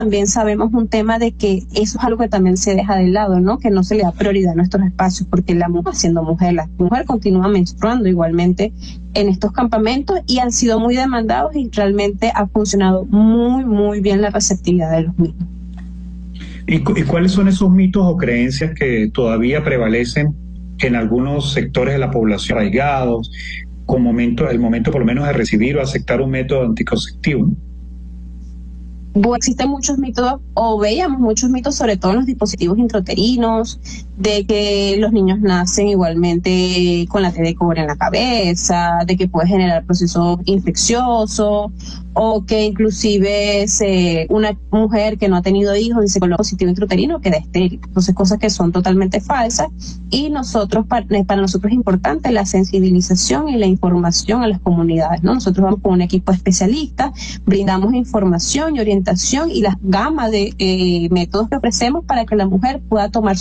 también sabemos un tema de que eso es algo que también se deja de lado, ¿no? Que no se le da prioridad a nuestros espacios, porque la mujer, siendo mujer, la mujer continúa menstruando igualmente en estos campamentos y han sido muy demandados y realmente ha funcionado muy, muy bien la receptividad de los mismos. ¿Y cuáles son esos mitos o creencias que todavía prevalecen en algunos sectores de la población arraigados, el momento por lo menos de recibir o aceptar un método anticonceptivo? Bueno, existen muchos mitos, o veíamos muchos mitos, sobre todo en los dispositivos intrauterinos, de que los niños nacen igualmente con la T de cobre en la cabeza, de que puede generar procesos infecciosos, o que inclusive una mujer que no ha tenido hijos y se coloca dispositivo intrauterino queda estéril. Entonces, cosas que son totalmente falsas, y para nosotros es importante la sensibilización y la información a las comunidades, ¿no? Nosotros vamos con un equipo de especialistas, brindamos información y orientación y las gamas de métodos que ofrecemos para que la mujer pueda tomar